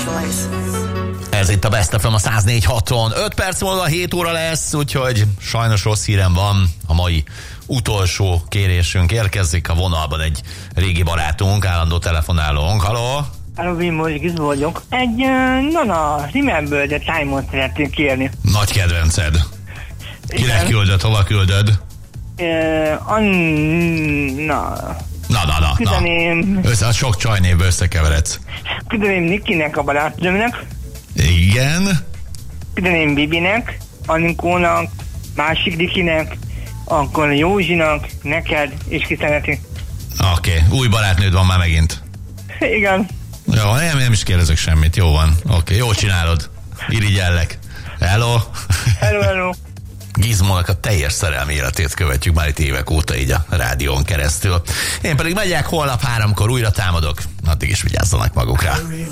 Ez itt a Best FM a 104.6-on. 5 perc múlva 7 óra lesz, úgyhogy sajnos rossz hírem van. A mai utolsó kérésünk érkezik. A vonalban egy régi barátunk, állandó telefonálónk. Halló? Halló, Vimos, Giz vagyok. Egy Nana Remember the Time-ot szeretnék kérni. Nagy kedvenced. Kinek küldöd, hova küldöd? Na. Küzdeném. A sok csajnévbe összekeveredsz. Küzdeném Nikinek, a barátnőmnek. Igen. Küzdeném Bibinek, Anikónak, másik Dikinek, akkor Józsinak, neked, és ki szereti. Oké. Új barátnőd van már megint. Igen. Jó, nem is kérdezek semmit, jó van. Oké, jól csinálod. Irigyellek. Hello. Hello. Gizmónak a teljes szerelmi életét követjük már itt évek óta így a rádión keresztül. Én pedig megyek, holnap 3-kor újra támadok. Addig is vigyázzanak magukra.